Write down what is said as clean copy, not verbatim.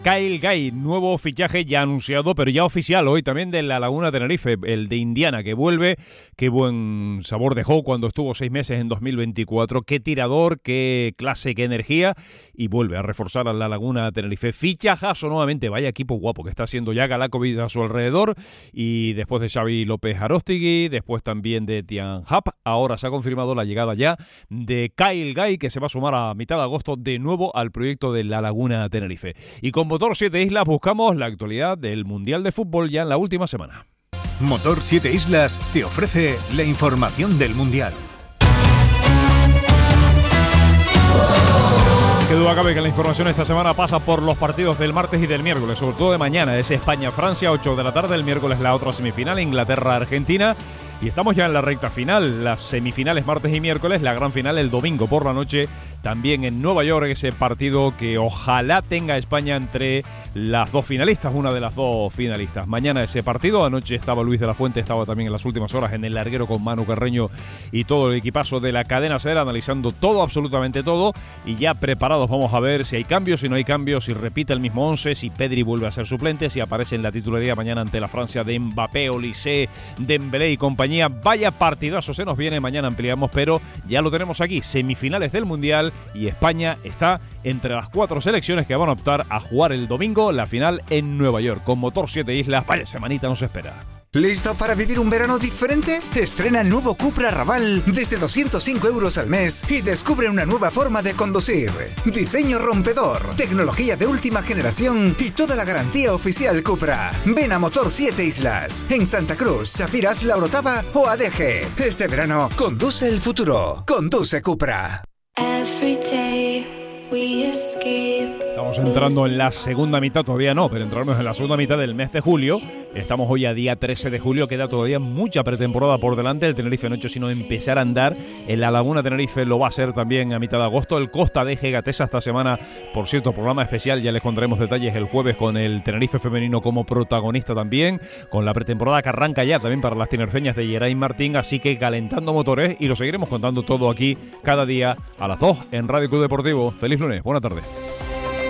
Kyle Guy, nuevo fichaje ya anunciado, pero ya oficial hoy también de la Laguna Tenerife, el de Indiana, que vuelve. Qué buen sabor dejó cuando estuvo 6 meses en 2024. Qué tirador, qué clase, qué energía. Y vuelve a reforzar a la Laguna Tenerife. Fichajazo nuevamente, vaya equipo guapo que está haciendo ya Galakovic a su alrededor. Y después de Xavi López Aróstegui, después también de Tian Hap, ahora se ha confirmado la llegada ya de Kyle Guy, que se va a sumar a mitad de agosto de nuevo al proyecto de la Laguna Tenerife. Y con Motor 7 Islas buscamos la actualidad del Mundial de Fútbol ya en la última semana. Motor 7 Islas te ofrece la información del Mundial. Que duda cabe que la información esta semana pasa por los partidos del martes y del miércoles, sobre todo de mañana. Es España-Francia, 8 de la tarde, el miércoles la otra semifinal, Inglaterra-Argentina. Y estamos ya en la recta final, las semifinales martes y miércoles, la gran final el domingo por la noche, también en Nueva York, ese partido que ojalá tenga España entre las dos finalistas, una de las dos finalistas. Mañana ese partido, anoche estaba Luis de la Fuente, estaba también en las últimas horas en el larguero con Manu Carreño y todo el equipazo de la cadena SER, analizando todo, absolutamente todo, y ya preparados vamos a ver si hay cambios, si no hay cambios, si repite el mismo 11, si Pedri vuelve a ser suplente, si aparece en la titularidad mañana ante la Francia de Mbappé, Olise, Dembélé y compañía. Vaya partidazo se nos viene, mañana ampliamos, pero ya lo tenemos aquí, semifinales del Mundial, y España está entre las 4 selecciones que van a optar a jugar el domingo la final en Nueva York. Con Motor 7 Islas, vaya semanita nos espera. ¿Listo para vivir un verano diferente? Estrena el nuevo Cupra Raval desde 205 € al mes y descubre una nueva forma de conducir. Diseño rompedor, tecnología de última generación y toda la garantía oficial Cupra. Ven a Motor 7 Islas, en Santa Cruz, Safiras, La Orotava o Adeje. Este verano, conduce el futuro. Conduce Cupra. Estamos entrando en la segunda mitad, todavía no, pero entramos en la segunda mitad del mes de julio. Estamos hoy a día 13 de julio, queda todavía mucha pretemporada por delante. El Tenerife no ha hecho sino empezar a andar. En la Laguna Tenerife lo va a hacer también a mitad de agosto. El Costa de Gatesa esta semana, por cierto, programa especial, ya les contaremos detalles el jueves con el Tenerife femenino como protagonista también, con la pretemporada que arranca ya también para las tinerfeñas de Geray Martín, así que calentando motores y lo seguiremos contando todo aquí cada día a las 2 en Radio Club Deportivo. Feliz lunes, buena tarde.